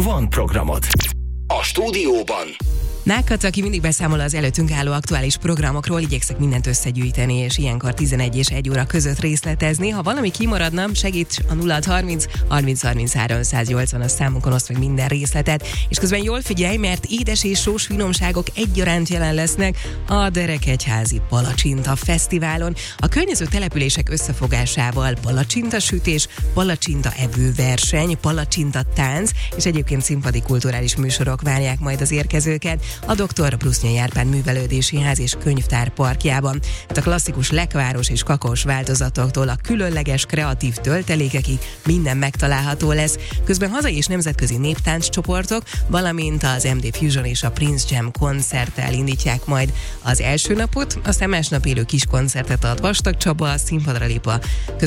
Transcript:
van programod. A stúdióban Nákatz, aki mindig beszámol az előttünk álló aktuális programokról, igyekszek mindent összegyűjteni, és ilyenkor 11 és 1 óra között részletezni. Ha valami kimaradna, segíts a 0630 30 33 180 a számunkon, oszd meg minden részletet. És közben jól figyelj, mert édes és sós finomságok egyaránt jelen lesznek a Derekegyházi Palacsinta Fesztiválon. A környező települések összefogásával palacsintasütés, palacsinta evőverseny, palacsinta tánc, és egyébként színpadi kulturális műsorok várják majd az érkezőket a Dr. Brusznyai Árpád Művelődési Ház és Könyvtár parkjában. A klasszikus lekváros és kakaós változatoktól a különleges kreatív töltelékekig minden megtalálható lesz. Közben hazai és nemzetközi néptánccsoportok, valamint az MD Fusion és a Prince Jam koncerttel indítják majd az első napot, aztán másnap élő kis koncertet ad Vastag Csaba, a színpadra lép a